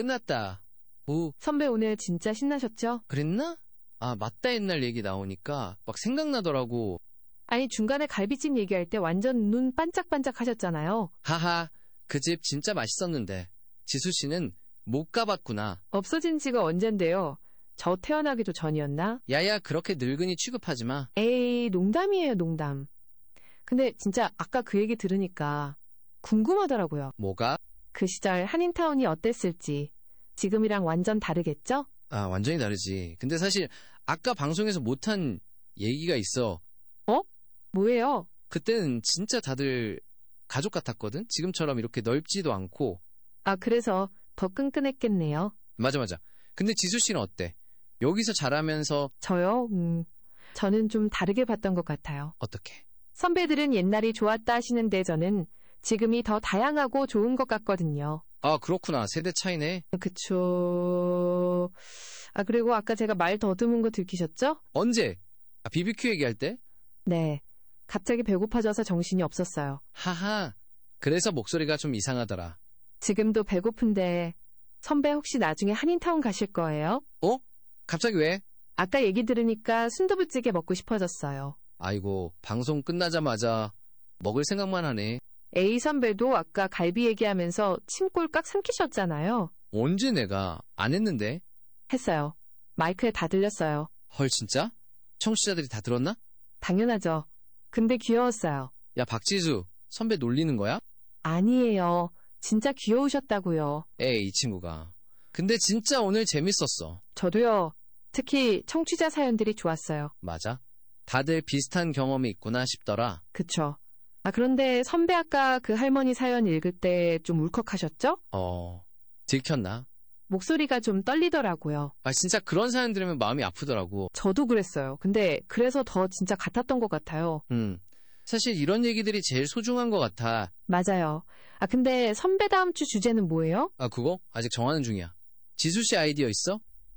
끝났다. 오, 선배 오늘 진짜 신나셨죠? 그랬나? 아, 맞다. 옛날 얘기 나오니까 막 생각나더라고. 아니, 중간에 갈비찜 얘기할 때 완전 눈 반짝반짝 하셨잖아요. 하하, 그 집 진짜 맛있었는데. 지수 씨는 못 가봤구나. 없어진 지가 언젠데요. 저 태어나기도 전이었나? 야야, 그렇게 늙은이 취급하지 마. 에이, 농담이에요, 농담. 근데 진짜 아까 그 얘기 들으니까 궁금하더라고요. 뭐가? 그 시절 한인타운이 어땠을지. 지금이랑 완전 다르겠죠? 아, 완전히 다르지. 근데 사실 아까 방송에서 못한 얘기가 있어. 뭐예요? 그때는 진짜 다들 가족 같았거든? 지금처럼 이렇게 넓지도 않고. 아, 그래서 더 끈끈했겠네요. 맞아. 근데 지수 씨는 어때? 여기서 자라면서 저요? 저는 좀 다르게 봤던 것 같아요. 어떻게? 선배들은 옛날이 좋았다 하시는데 저는 지금이 더 다양하고 좋은 것 같거든요. 아, 그렇구나. 세대 차이네. 그쵸. 아, 그리고 아까 제가 말 더듬은 거 들키셨죠? 언제? 아, BBQ 얘기할 때? 네. 갑자기 배고파져서 정신이 없었어요. 하하. 그래서 목소리가 좀 이상하더라. 지금도 배고픈데 선배 혹시 나중에 한인타운 가실 거예요? 어? 갑자기 왜? 아까 얘기 들으니까 순두부찌개 먹고 싶어졌어요. 아이고, 방송 끝나자마자 먹을 생각만 하네. A 선배도 아까 갈비 얘기하면서 침 꼴깍 삼키셨잖아요. 언제 내가 안 했는데? 했어요. 마이크에 다 들렸어요. 헐, 진짜? 청취자들이 다 들었나? 당연하죠. 근데 귀여웠어요. 야, 박지수, 선배 놀리는 거야? 아니에요. 진짜 귀여우셨다고요. 에이, 이 친구가. 근데 진짜 오늘 재밌었어. 저도요. 특히 청취자 사연들이 좋았어요. 맞아? 다들 비슷한 경험이 있구나 싶더라. 그쵸. 아, 그런데 선배 아까 그 할머니 사연 읽을 때 좀 울컥하셨죠? 들켰나? 목소리가 좀 떨리더라고요. 아, 진짜 그런 사연 들으면 마음이 아프더라고. 저도 그랬어요. 근데 그래서 더 진짜 같았던 것 같아요. 사실 이런 얘기들이 제일 소중한 것 같아. 맞아요. 아, 근데 선배 다음 주 주제는 뭐예요? 아, 그거? 아직 정하는 중이야. 지수 씨 아이디어 있어?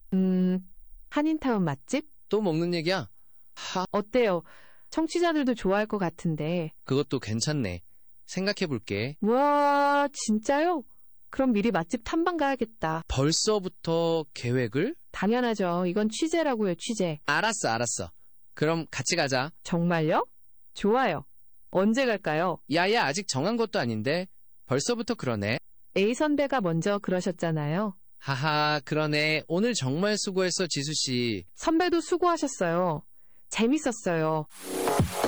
한인타운 맛집? 또 먹는 얘기야? 어때요? 청취자들도 좋아할 것 같은데. 그것도 괜찮네. 생각해볼게. 와, 진짜요? 그럼 미리 맛집 탐방 가야겠다. 벌써부터 계획을? 당연하죠. 이건 취재라고요, 취재. 알았어. 그럼 같이 가자. 정말요? 좋아요. 언제 갈까요? 야야, 아직 정한 것도 아닌데 벌써부터 그러네. A 선배가 먼저 그러셨잖아요. 하하, 그러네. 오늘 정말 수고했어, 지수씨. 선배도 수고하셨어요. 재밌었어요.